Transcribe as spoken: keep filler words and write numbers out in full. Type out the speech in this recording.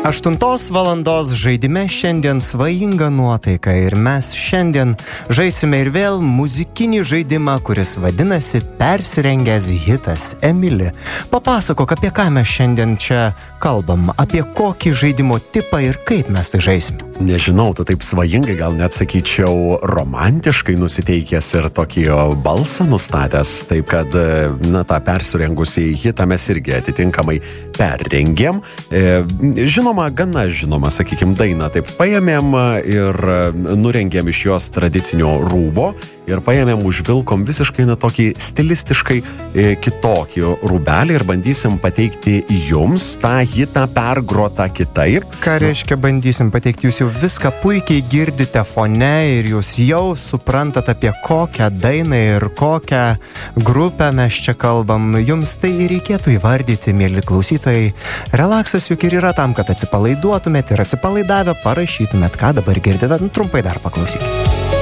Aštuntos valandos žaidime šiandien svajinga nuotaika ir mes šiandien žaisime ir vėl muzikinį žaidimą, kuris vadinasi Persirengęs hitas. Emili, papasakok, apie ką mes šiandien čia kalbam, apie kokį žaidimo tipą ir kaip mes tai žaisim. Nežinau, tu taip svajingai, gal net sakyčiau romantiškai nusiteikęs ir tokį balsą nustatęs, taip kad, na, tą persirengusį hitą mes irgi atitinkamai perrengėm. E, žinoma, gana žinoma, sakykim, dainą taip paėmėm ir nurengėm iš jos tradicinio rūbo ir paėmėm, užvilkom visiškai na tokį stilistiškai e, kitokį rūbelį ir bandysim pateikti jums tą hitą pergrotą kitaip. Ką reiškia bandysim pateikti? Jūs jau viską puikiai girdite fone ir jūs jau suprantat, apie kokią dainą ir kokią grupę mes čia kalbam. Jums tai reikėtų įvardyti, mieli klausytojai. Relaksas juk ir yra tam, kad atsipalaiduotumėt ir atsipalaidavę parašytumėt, ką dabar girdite. Nu, trumpai dar paklausykite.